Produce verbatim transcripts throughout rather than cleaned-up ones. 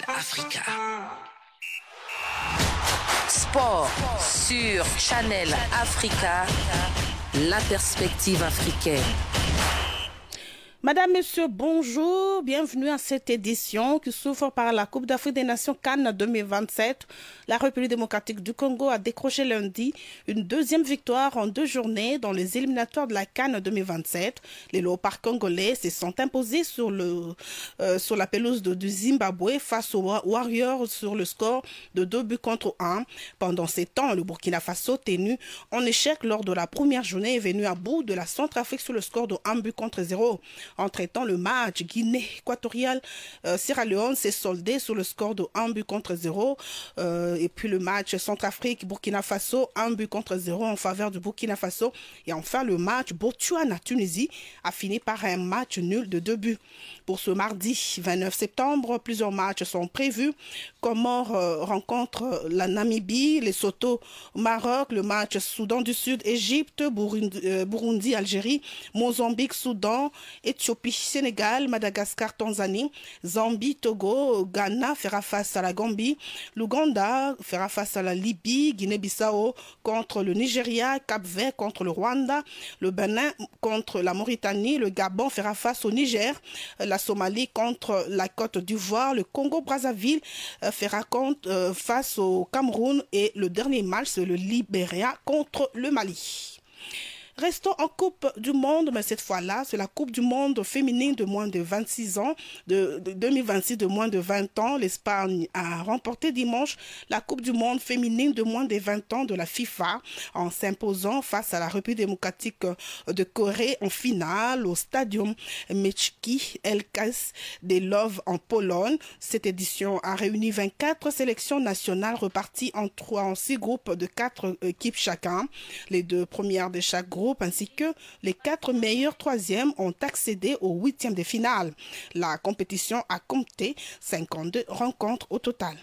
Africa. Sport sur Channel Africa, la perspective africaine. Madame, Monsieur, bonjour. Bienvenue à cette édition qui s'ouvre par la Coupe d'Afrique des Nations CAN deux mille vingt-sept. La République démocratique du Congo a décroché lundi une deuxième victoire en deux journées dans les éliminatoires de la CAN deux mille vingt-sept. Les Léopards congolais se sont imposés sur, le, euh, sur la pelouse de, du Zimbabwe face aux Warriors sur le score de deux buts contre un. Pendant ces temps, le Burkina Faso, tenu en échec lors de la première journée, est venu à bout de la Centrafrique sur le score de un but contre zéro. Entre-temps, le match Guinée équatoriale euh, Sierra Leone s'est soldé sur le score de un but contre zéro. Euh, et puis le match Centrafrique Burkina Faso, un but contre zéro en faveur du Burkina Faso. Et enfin, le match Botswana-Tunisie a fini par un match nul de deux buts. Pour ce mardi vingt-neuf septembre, plusieurs matchs sont prévus. Comores euh, rencontre la Namibie, Lesotho, Maroc, le match Soudan du Sud, Égypte, Burundi, euh, Burundi, Algérie, Mozambique, Soudan, Éthiopie, Sénégal, Madagascar, Tanzanie, Zambie, Togo, Ghana fera face à la Gambie, l'Ouganda fera face à la Libye, Guinée-Bissau contre le Nigeria, Cap-Vert contre le Rwanda, le Bénin contre la Mauritanie, le Gabon fera face au Niger, la Somalie contre la Côte d'Ivoire, le Congo-Brazzaville fera contre, euh, face au Cameroun et le dernier match c'est le Libéria contre le Mali. Restons en Coupe du Monde, mais cette fois-là, c'est la Coupe du Monde féminine de moins de vingt-six ans, de, de deux mille vingt-six de moins de vingt ans. L'Espagne a remporté dimanche la Coupe du Monde féminine de moins de vingt ans de la FIFA en s'imposant face à la République démocratique de Corée en finale au Stadium Meczki Elkas de Love en Pologne. Cette édition a réuni vingt-quatre sélections nationales reparties en trois, en six groupes de quatre équipes chacun. Les deux premières de chaque groupe ainsi que les quatre meilleurs troisièmes ont accédé au huitième de finale. La compétition a compté cinquante-deux rencontres au total.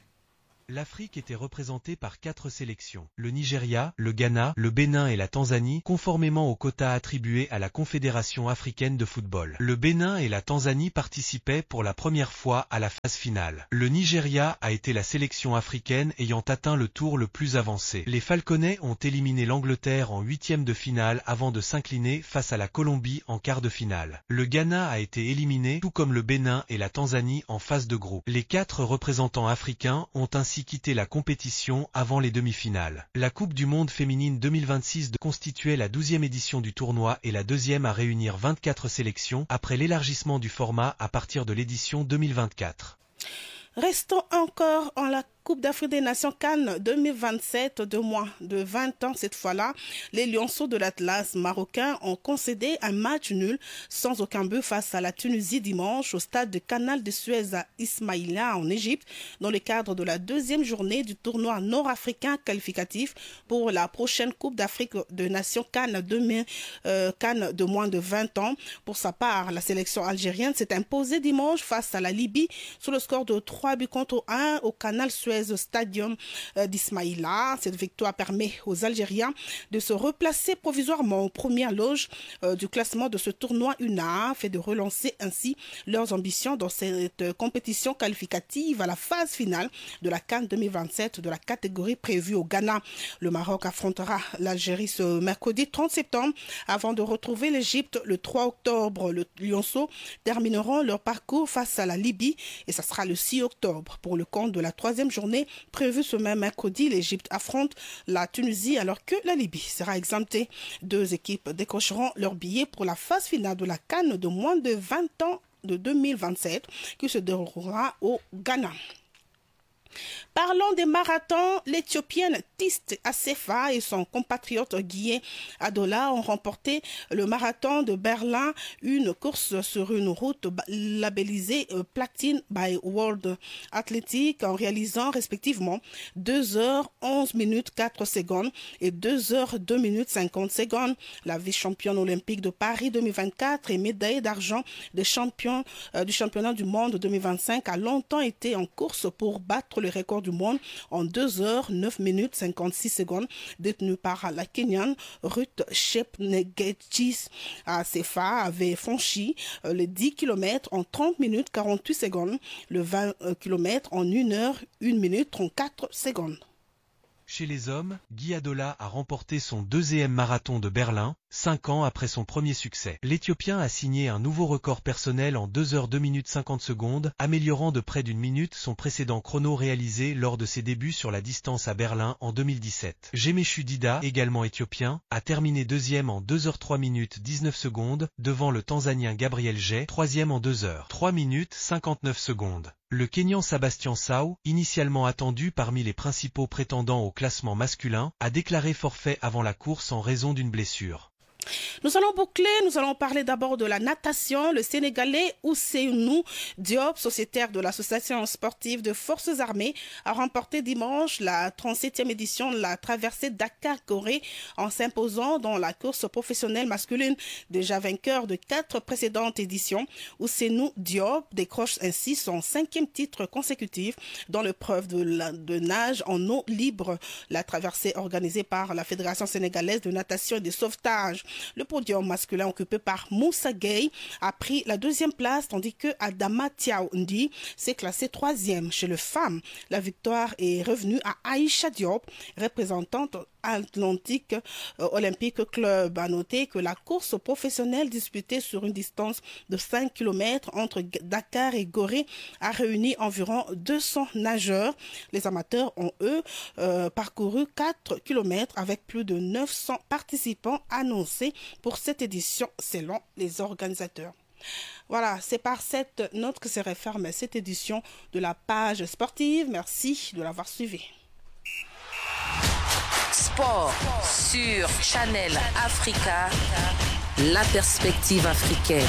L'Afrique était représentée par quatre sélections, le Nigeria, le Ghana, le Bénin et la Tanzanie, conformément aux quotas attribués à la Confédération africaine de football. Le Bénin et la Tanzanie participaient pour la première fois à la phase finale. Le Nigeria a été la sélection africaine ayant atteint le tour le plus avancé. Les Falconais ont éliminé l'Angleterre en huitième de finale avant de s'incliner face à la Colombie en quart de finale. Le Ghana a été éliminé, tout comme le Bénin et la Tanzanie en phase de groupe. Les quatre représentants africains ont ainsi quitté la compétition avant les demi-finales. La Coupe du Monde féminine deux mille vingt-six constituait la douzième édition du tournoi et la deuxième à réunir vingt-quatre sélections après l'élargissement du format à partir de l'édition deux mille vingt-quatre. Restons encore en la Coupe d'Afrique des Nations CAN deux mille vingt-sept de moins de vingt ans cette fois-là. Les Lionceaux de l'Atlas marocain ont concédé un match nul sans aucun but face à la Tunisie dimanche au stade de Canal de Suez à Ismaïlia en Égypte dans le cadre de la deuxième journée du tournoi nord-africain qualificatif pour la prochaine Coupe d'Afrique des Nations CAN deux mille, euh, CAN de moins de vingt ans. Pour sa part, la sélection algérienne s'est imposée dimanche face à la Libye sur le score de trois buts contre un au Canal Suez au Stadium d'Ismaïla. Cette victoire permet aux Algériens de se replacer provisoirement aux premières loges euh, du classement de ce tournoi U N A F et de relancer ainsi leurs ambitions dans cette compétition qualificative à la phase finale de la CAN deux mille vingt-sept de la catégorie prévue au Ghana. Le Maroc affrontera l'Algérie ce mercredi trente septembre avant de retrouver l'Égypte le trois octobre. Le Lionceaux termineront leur parcours face à la Libye et ça sera le six octobre. Pour le compte de la troisième journée prévue ce même mercredi, l'Égypte affronte la Tunisie alors que la Libye sera exemptée. Deux équipes décrocheront leur billet pour la phase finale de la CAN de moins de vingt ans de deux mille vingt-sept qui se déroulera au Ghana. Parlons des marathons, l'Éthiopienne Tiste Assefa et son compatriote Guillaume Adola ont remporté le marathon de Berlin, une course sur une route labellisée Platine by World Athletics en réalisant respectivement deux heures onze minutes quatre secondes et deux heures deux minutes cinquante secondes. La vice-championne olympique de Paris deux mille vingt-quatre et médaillée d'argent des champions, euh, du championnat du monde deux mille vingt-cinq a longtemps été en course pour battre le le record du monde en deux heures neuf minutes cinquante-six secondes détenu par la Kenyane Ruth Chepngetich. Sefa avait franchi les dix kilomètres en trente minutes quarante-huit secondes, le vingt kilomètres en une heure une minute trente-quatre secondes. Chez les hommes, Guy Adola a remporté son deuxième marathon de Berlin, cinq ans après son premier succès. L'Éthiopien a signé un nouveau record personnel en deux heures deux minutes cinquante secondes, améliorant de près d'une minute son précédent chrono réalisé lors de ses débuts sur la distance à Berlin en deux mille dix-sept. Gemechu Dida, également éthiopien, a terminé deuxième en deux heures trois minutes dix-neuf secondes, devant le Tanzanien Gabriel Jay, troisième en deux heures trois minutes cinquante-neuf secondes. Le Kenyan Sebastian Sau, initialement attendu parmi les principaux prétendants au classement masculin, a déclaré forfait avant la course en raison d'une blessure. Nous allons boucler, nous allons parler d'abord de la natation. Le Sénégalais Ousseynou Diop, sociétaire de l'association sportive de forces armées, a remporté dimanche la trente-septième édition de la traversée Dakar-Gorée en s'imposant dans la course professionnelle masculine. Déjà vainqueur de quatre précédentes éditions, Ousseynou Diop décroche ainsi son cinquième titre consécutif dans l'épreuve de, la, de nage en eau libre. La traversée organisée par la Fédération sénégalaise de natation et de sauvetage. Le podium masculin occupé par Moussa Gueye a pris la deuxième place, tandis que Adama Tiaoundi s'est classé troisième. Chez les femmes, la victoire est revenue à Aïcha Diop, représentante Atlantique euh, Olympique Club. A noter que la course professionnelle disputée sur une distance de cinq kilomètres entre Dakar et Gorée a réuni environ deux cents nageurs. Les amateurs ont, eux, euh, parcouru quatre kilomètres avec plus de neuf cents participants annoncés pour cette édition selon les organisateurs. Voilà, c'est par cette note que se referme cette édition de la page sportive. Merci de l'avoir suivi. Sport sur Channel Africa, la perspective africaine.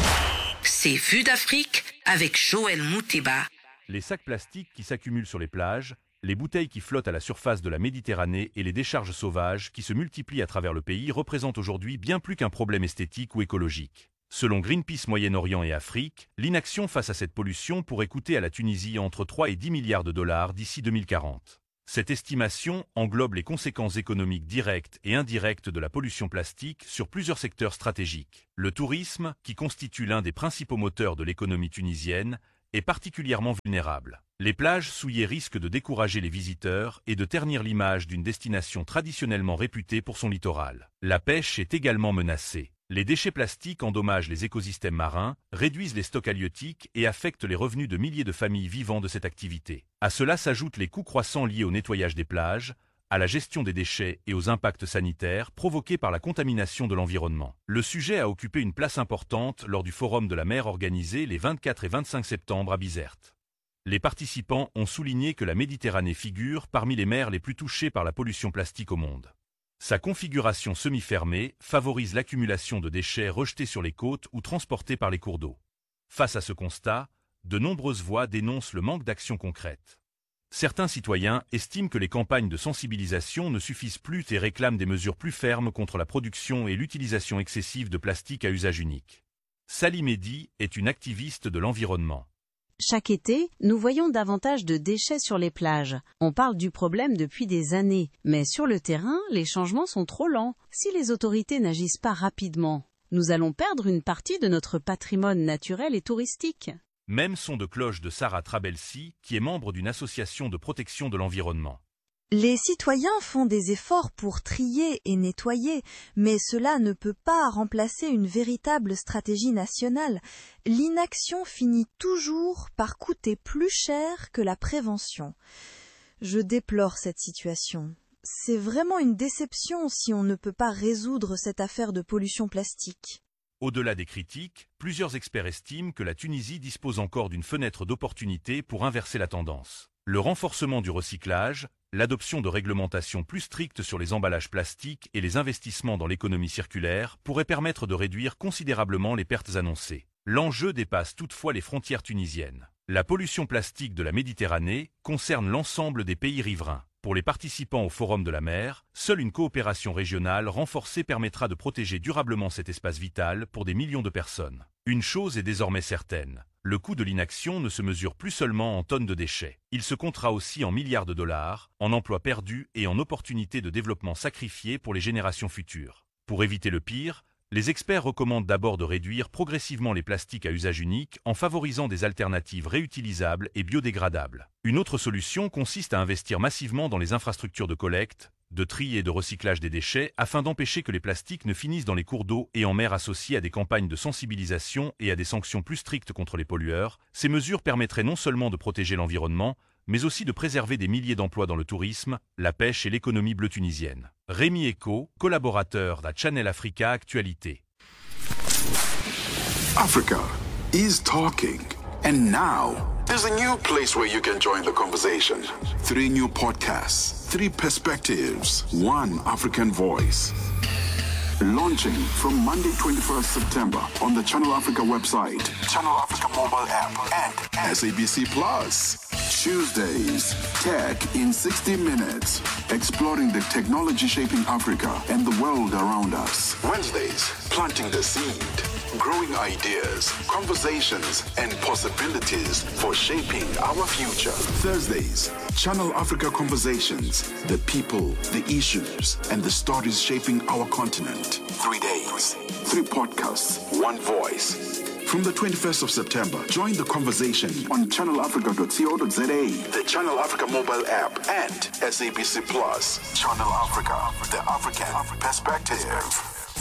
C'est Vue d'Afrique avec Joël Mouteba. Les sacs plastiques qui s'accumulent sur les plages, les bouteilles qui flottent à la surface de la Méditerranée et les décharges sauvages qui se multiplient à travers le pays représentent aujourd'hui bien plus qu'un problème esthétique ou écologique. Selon Greenpeace Moyen-Orient et Afrique, l'inaction face à cette pollution pourrait coûter à la Tunisie entre trois et dix milliards de dollars d'ici deux mille quarante. Cette estimation englobe les conséquences économiques directes et indirectes de la pollution plastique sur plusieurs secteurs stratégiques. Le tourisme, qui constitue l'un des principaux moteurs de l'économie tunisienne, est particulièrement vulnérable. Les plages souillées risquent de décourager les visiteurs et de ternir l'image d'une destination traditionnellement réputée pour son littoral. La pêche est également menacée. Les déchets plastiques endommagent les écosystèmes marins, réduisent les stocks halieutiques et affectent les revenus de milliers de familles vivant de cette activité. À cela s'ajoutent les coûts croissants liés au nettoyage des plages, à la gestion des déchets et aux impacts sanitaires provoqués par la contamination de l'environnement. Le sujet a occupé une place importante lors du Forum de la mer organisé les vingt-quatre et vingt-cinq septembre à Bizerte. Les participants ont souligné que la Méditerranée figure parmi les mers les plus touchées par la pollution plastique au monde. Sa configuration semi-fermée favorise l'accumulation de déchets rejetés sur les côtes ou transportés par les cours d'eau. Face à ce constat, de nombreuses voix dénoncent le manque d'action concrète. Certains citoyens estiment que les campagnes de sensibilisation ne suffisent plus et réclament des mesures plus fermes contre la production et l'utilisation excessive de plastique à usage unique. Sally Mehdi est une activiste de l'environnement. Chaque été, nous voyons davantage de déchets sur les plages. On parle du problème depuis des années, mais sur le terrain, les changements sont trop lents. Si les autorités n'agissent pas rapidement, nous allons perdre une partie de notre patrimoine naturel et touristique. Même son de cloche de Sarah Trabelsi, qui est membre d'une association de protection de l'environnement. Les citoyens font des efforts pour trier et nettoyer, mais cela ne peut pas remplacer une véritable stratégie nationale. L'inaction finit toujours par coûter plus cher que la prévention. Je déplore cette situation. C'est vraiment une déception si on ne peut pas résoudre cette affaire de pollution plastique. Au-delà des critiques, plusieurs experts estiment que la Tunisie dispose encore d'une fenêtre d'opportunité pour inverser la tendance. Le renforcement du recyclage, l'adoption de réglementations plus strictes sur les emballages plastiques et les investissements dans l'économie circulaire pourraient permettre de réduire considérablement les pertes annoncées. L'enjeu dépasse toutefois les frontières tunisiennes. La pollution plastique de la Méditerranée concerne l'ensemble des pays riverains. Pour les participants au Forum de la mer, seule une coopération régionale renforcée permettra de protéger durablement cet espace vital pour des millions de personnes. Une chose est désormais certaine. Le coût de l'inaction ne se mesure plus seulement en tonnes de déchets. Il se comptera aussi en milliards de dollars, en emplois perdus et en opportunités de développement sacrifiées pour les générations futures. Pour éviter le pire, les experts recommandent d'abord de réduire progressivement les plastiques à usage unique en favorisant des alternatives réutilisables et biodégradables. Une autre solution consiste à investir massivement dans les infrastructures de collecte, de tri et de recyclage des déchets afin d'empêcher que les plastiques ne finissent dans les cours d'eau et en mer associés à des campagnes de sensibilisation et à des sanctions plus strictes contre les pollueurs. Ces mesures permettraient non seulement de protéger l'environnement, mais aussi de préserver des milliers d'emplois dans le tourisme, la pêche et l'économie bleue tunisienne. Rémi Eco, collaborateur de Channel Africa Actualité. Africa is talking. And now, there's a new place where you can join the conversation. Three new podcasts, three perspectives, one African voice. Launching from Monday, twenty-first September on the Channel Africa website, Channel Africa mobile app, and S A B C Plus. Tuesdays, Tech in sixty minutes, exploring the technology shaping Africa and the world around us. Wednesdays, planting the seed, growing ideas, conversations, and possibilities for shaping our future. Thursdays, Channel Africa Conversations, the people, the issues, and the stories shaping our continent. Three days, three podcasts, one voice. From the twenty-first of September, join the conversation on channel africa dot co dot za, the Channel Africa mobile app, and S A B C Plus. Channel Africa, the African perspective.